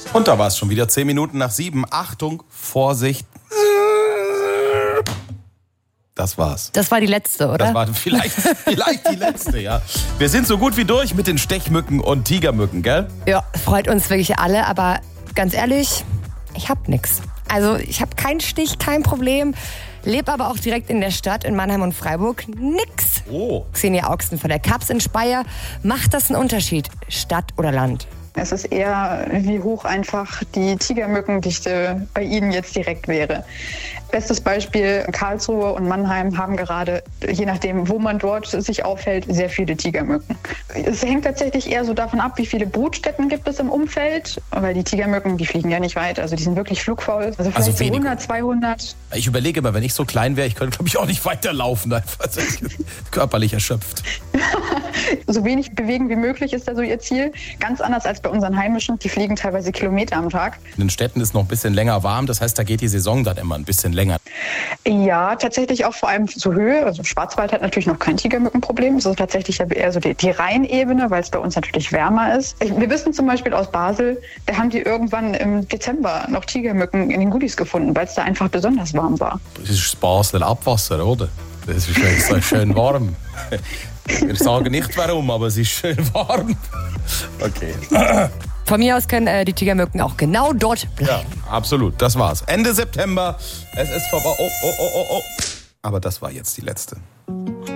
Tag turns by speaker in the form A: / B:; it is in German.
A: Und da war es schon wieder 10 Minuten nach 7. Achtung, Vorsicht. Das war's.
B: Das war die letzte, oder?
A: Das war vielleicht die letzte, ja. Wir sind so gut wie durch mit den Stechmücken und Tigermücken, gell?
B: Ja, freut uns wirklich alle, aber ganz ehrlich, ich hab nix. Also ich habe keinen Stich, kein Problem. Lebe aber auch direkt in der Stadt, in Mannheim und Freiburg. Nix.
A: Oh.
B: Xenia Augsten von der Kaps in Speyer. Macht das einen Unterschied, Stadt oder Land?
C: Es ist eher, wie hoch einfach die Tigermückendichte bei Ihnen jetzt direkt wäre. Bestes Beispiel, Karlsruhe und Mannheim haben gerade, je nachdem, wo man dort sich aufhält, sehr viele Tigermücken. Es hängt tatsächlich eher so davon ab, wie viele Brutstätten gibt es im Umfeld, weil die Tigermücken, die fliegen ja nicht weit, also die sind wirklich flugfaul. Also vielleicht so 100, 200.
A: Ich überlege immer, wenn ich so klein wäre, ich könnte, glaube ich, auch nicht weiterlaufen, einfach körperlich erschöpft.
C: So wenig bewegen wie möglich ist da so ihr Ziel. Ganz anders als bei unseren Heimischen, die fliegen teilweise Kilometer am Tag.
A: In den Städten ist noch ein bisschen länger warm, das heißt, da geht die Saison dann immer ein bisschen länger.
C: Ja, tatsächlich auch vor allem zur Höhe. Also Schwarzwald hat natürlich noch kein Tigermückenproblem. Es ist tatsächlich eher so die Rheinebene, weil es bei uns natürlich wärmer ist. Wir wissen zum Beispiel aus Basel, da haben die irgendwann im Dezember noch Tigermücken in den Gullis gefunden, weil es da einfach besonders warm war.
A: Das ist das Basler Abwasser, oder? Das ist schön warm. Wir sagen nicht warum, aber es ist schön warm. Okay.
B: Von mir aus können die Tigermücken auch genau dort bleiben.
A: Ja, absolut. Das war's. Ende September. Es ist vorbei. Oh. Aber das war jetzt die letzte.